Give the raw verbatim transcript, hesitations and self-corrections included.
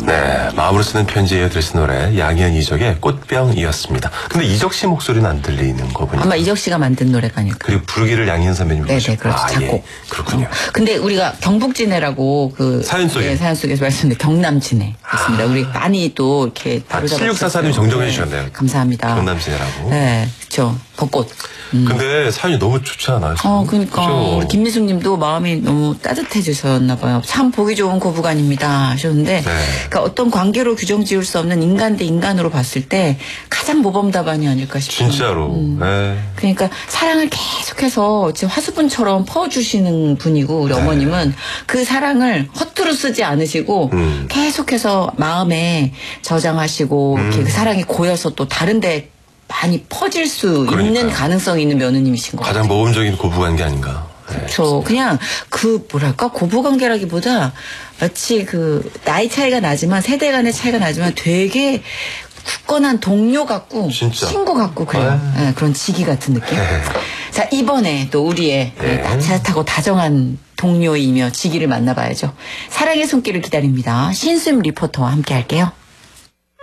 네, 마음으로 쓰는 편지에 들으신 노래 양희은 이적의 꽃병이었습니다. 근데 이적 씨 목소리는 안 들리는 거 보니까 아마 이적 씨가 만든 노래가 아닐까. 그리고 부르기를 양희은 선배님이 네네, 그렇죠. 아, 작곡. 예. 그렇군요. 어. 근데 우리가 경북진해라고 그 사연 속에 예, 사연 속에서 말씀드린 경남진해 그렇습니다. 아. 우리 많이 또 이렇게 바로잡았어요. 칠육사사님 정정해 주셨네요. 네, 감사합니다. 경남진해라고. 네, 그렇죠. 벚꽃. 음. 근데 사연이 너무 좋지 않아요? 어, 그러니까 그렇죠? 우리 김미숙님도 마음이 너무 따뜻해지셨나 봐요. 참 보기 좋은 고부간입니다 하셨는데, 네. 그러니까 어떤 관계로 규정 지을 수 없는 인간 대 인간으로 봤을 때 가장 모범 답안이 아닐까 싶어요. 진짜로. 음. 네. 그러니까 사랑을 계속해서 지금 화수분처럼 퍼주시는 분이고 우리 네. 어머님은 그 사랑을 허투루 쓰지 않으시고 음. 계속해서 마음에 저장하시고 음. 이렇게 그 사랑이 고여서 또 다른데 많이 퍼질 수 그러니까요. 있는 가능성이 있는 며느님이신 것 가장 같아요. 모범적인 고부관계 아닌가. 그렇죠. 네, 그냥 그 뭐랄까 고부관계라기보다 마치 그 나이 차이가 나지만 세대 간의 차이가 나지만 되게 굳건한 동료 같고 진짜. 친구 같고 그래요. 네, 그런 지기 같은 느낌. 네. 자, 이번에 또 우리의 네. 따뜻하고 다정한 동료이며 지기를 만나봐야죠. 사랑의 손길을 기다립니다. 신수임 리포터와 함께 할게요.